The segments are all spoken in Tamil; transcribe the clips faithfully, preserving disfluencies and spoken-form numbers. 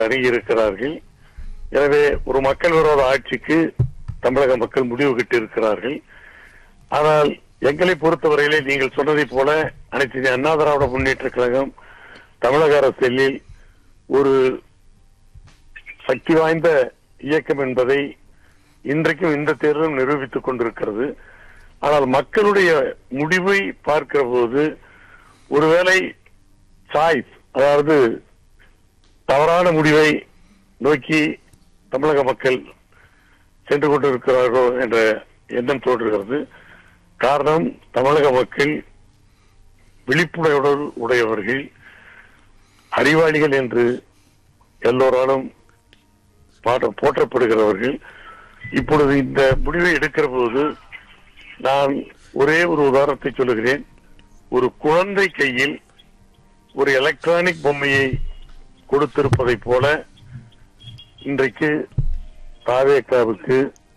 அணுகியிருக்கிறார்கள். எனவே ஒரு மக்கள் விரோத ஆட்சிக்கு தமிழக மக்கள் முடிவு கட்டியிருக்கிறார்கள். ஆனால் எங்களை பொறுத்தவரையிலே நீங்கள் சொன்னதை போல அனைத்து இந்திய அண்ணா திராவிட முன்னேற்ற கழகம் தமிழக அரசியலில் ஒரு சக்தி வாய்ந்த இயக்கம் என்பதை இன்றைக்கும் இந்த தேர்தலும் நிரூபித்துக் கொண்டிருக்கிறது. ஆனால் மக்களுடைய முடிவை பார்க்கிற போது ஒருவேளை சாய்ஸ், அதாவது தவறான முடிவை நோக்கி தமிழக மக்கள் சென்று கொண்டிருக்கிறார்களோ என்ற எண்ணம் தோன்றுகிறது. காரணம், தமிழக மக்கள் விழிப்புணர்வு உடையவர்கள், அறிவாளிகள் என்று எல்லோராலும் போற்றப்படுகிறவர்கள். இப்பொழுது இந்த முடிவை எடுக்கிற போது நான் ஒரே ஒரு உதாரணத்தை சொல்லுகிறேன். ஒரு குழந்தை கையில் ஒரு எலக்ட்ரானிக் பொம்மையை கொடுத்திருப்பதை போல இன்றைக்கு தாவேகாவுக்கு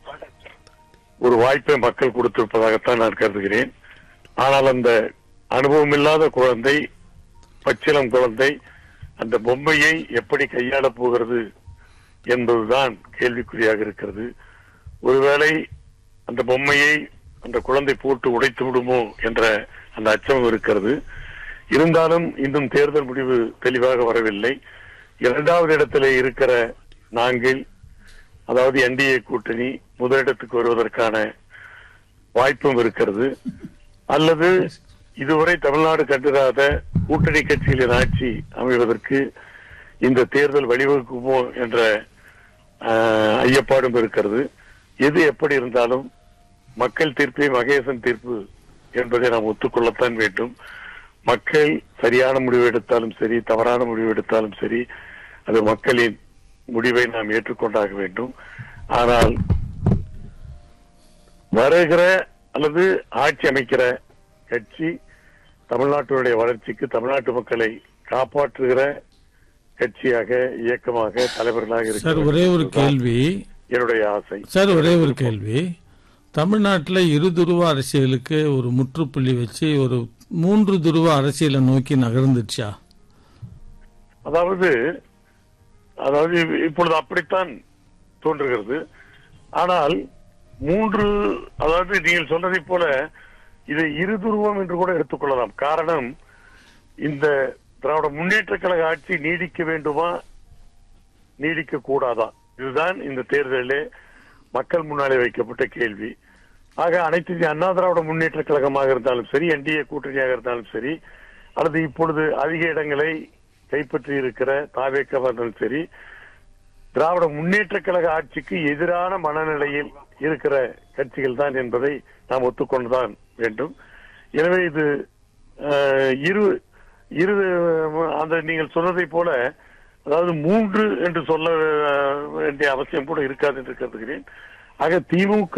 ஒரு வாய்ப்பை மக்கள் கொடுத்திருப்பதாகத்தான் நான் கருதுகிறேன். ஆனால் அந்த அனுபவம் இல்லாத குழந்தை, பச்சிளம் குழந்தை, அந்த பொம்மையை எப்படி கையாளப் போகிறது என்பதுதான் கேள்விக்குறியாக இருக்கிறது. ஒருவேளை அந்த பொம்மையை அந்த குழந்தை போட்டு உடைத்து விடுமோ என்ற அந்த அச்சம் இருக்கிறது. இருந்தாலும் இன்னும் தேர்தல் முடிவு தெளிவாக வரவில்லை. இரண்டாவது இடத்திலே இருக்கிற நாங்கள், அதாவது என்டிஏ கூட்டணி முதலிடத்துக்கு வருவதற்கான வாய்ப்பும் இருக்கிறது. அல்லது இதுவரை தமிழ்நாடு கண்டிராத கூட்டணி கட்சிகளின் ஆட்சி அமைவதற்கு இந்த தேர்தல் வழிவகுக்குமோ என்ற ஐயப்பாடும் இருக்கிறது. எது எப்படி இருந்தாலும் மக்கள் தீர்ப்பே மகேசன் தீர்ப்பு என்பதை நாம் ஒத்துக்கொள்ளத்தான் வேண்டும். மக்கள் சரியான முடிவு எடுத்தாலும் சரி, தவறான முடிவு எடுத்தாலும் சரி, அது மக்களின் முடிவை நாம் ஏற்றுக்கொண்டாக வேண்டும். ஆனால் வருகிற அல்லது ஆட்சி அமைக்கிற கட்சி தமிழ்நாட்டினுடைய வளர்ச்சிக்கு, தமிழ்நாட்டு மக்களை காப்பாற்றுகிற கட்சியாக, இயக்கமாக, தலைவர்களாக இருக்கிற ஒரே ஒரு கேள்வி என்னுடைய ஆசை. சார், ஒரே ஒரு கேள்வி. தமிழ்நாட்டில் இரு துருவ அரசியலுக்கு ஒரு முற்றுப்புள்ளி வச்சு ஒரு மூன்று துருவ அரசியலை நோக்கி நகர்ந்துச்சா? அதாவது அதாவது இப்பொழுது அப்படித்தான் தோன்றுகிறது. ஆனால் மூன்று, அதாவது நீங்கள் சொன்னதை போல இது இரு துருவம் என்று கூட எடுத்துக்கொள்ளலாம். காரணம், இந்த திராவிட முன்னேற்ற கழக ஆட்சி நீடிக்க வேண்டுமா, நீடிக்க கூடாதா? இதுதான் இந்த தேர்தலிலே மக்கள் முன்னாலே வைக்கப்பட்ட கேள்வி. ஆக அனைத்து இந்திய அண்ணா திராவிட முன்னேற்ற கழகமாக இருந்தாலும் சரி, என்டிஏ கூட்டணியாக இருந்தாலும் சரி, அல்லது இப்பொழுது அதிக இடங்களை கைப்பற்றி இருக்கிற தாவேகாவாக இருந்தாலும் சரி, திராவிட முன்னேற்ற கழக ஆட்சிக்கு எதிரான மனநிலையில் இருக்கிற கட்சிகள் தான் என்பதை நாம் ஒத்துக்கொண்டுதான் வேண்டும். எனவே இது இரு இரு அந்த நீங்கள் சொன்னதை போல, அதாவது மூன்று என்று சொல்ல வேண்டிய அவசியம் கூட இருக்காது என்று கருதுகிறேன். ஆக திமுக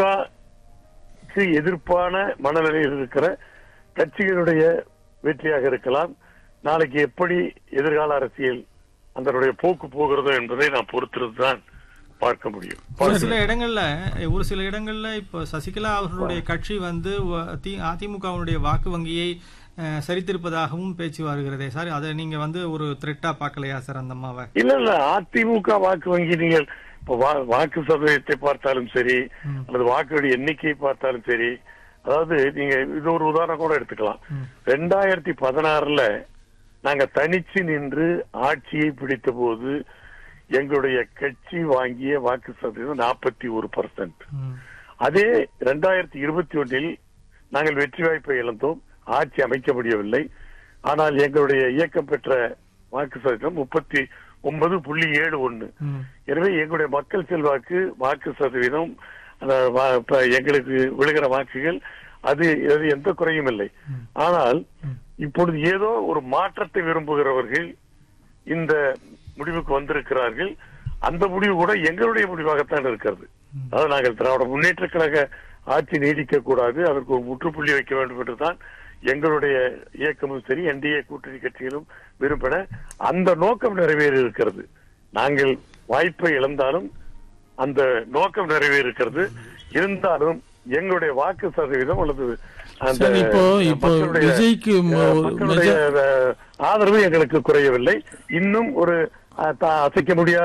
எதிர்ப்பான மனநிலையில் இருக்கிற கட்சிகளுடைய வெற்றியாக இருக்கலாம். நாளைக்கு எப்படி எதிர்கால அரசியல் அதனுடைய போக்கு போகிறதோ என்பதை நாம் பொறுத்திருந்துதான் பார்க்க முடியும். ஒரு சில இடங்கள்ல ஒரு சில இடங்கள்ல இப்ப சசிகலா அவர்களுடைய கட்சி வந்து அதிமுகவுடைய வாக்கு வங்கியை சரித்திருப்பதாகவும் பேச்சு வருகிறதே சார், அதை நீங்க வந்து ஒரு த்ரெட்டா பார்க்கலையா சார் அந்த அம்மாவை? இல்ல இல்ல அதிமுக வாக்கு வங்கி, நீங்கள் இப்ப வாக்கு சதவீதத்தை பார்த்தாலும் சரி, அல்லது வாக்குடைய எண்ணிக்கையை பார்த்தாலும் சரி, அதாவது நீங்க இது ஒரு உதாரணம் கூட எடுத்துக்கலாம். ரெண்டாயிரத்தி பதினாறுல நாங்க தனிச்சு நின்று ஆட்சியை பிடித்த போது எங்களுடைய கட்சி வாங்கிய வாக்கு சதவீதம் நாற்பத்தி ஒரு பர்சன்ட். அதே ரெண்டாயிரத்தி இருபத்தி ஒன்னில் நாங்கள் வெற்றி வாய்ப்பை இழந்தோம், ஆட்சி அமைக்க முடியவில்லை. ஆனால் எங்களுடைய இயக்கம் பெற்ற வாக்கு சதவீதம் முப்பத்தி ஒன்பது புள்ளி ஏழு ஒன்னு. எனவே எங்களுடைய மக்கள் செல்வாக்கு, வாக்கு சதவீதம், எங்களுக்கு விழுகிற வாக்குகள், அது எந்த குறையும் இல்லை. ஆனால் இப்பொழுது ஏதோ ஒரு மாற்றத்தை விரும்புகிறவர்கள் இந்த முடிவுக்கு வந்திருக்கிறார்கள். அந்த முடிவு கூட எங்களுடைய முடிவாகத்தான் இருக்கிறது. அதாவது நாங்கள் திராவிட முன்னேற்ற கழக ஆட்சி நீடிக்க கூடாது, அதற்கு ஒரு முற்றுப்புள்ளி வைக்க வேண்டும் என்றுதான் எங்களுடைய இயக்கமும் சரி, என்டிஏ கூட்டணி கட்சிகளும் விரும்பின. அந்த நோக்கம் நிறைவேறி இருக்கிறது. நாங்கள் வாய்ப்பை இழந்தாலும் அந்த நோக்கம் நிறைவேறி இருக்கிறது. இருந்தாலும் எங்களுடைய வாக்கு சதவீதம் அல்லது அந்த மக்களுடைய ஆதரவு எங்களுக்கு குறையவில்லை. இன்னும் ஒரு அஹ், த- அசைக்க முடியாத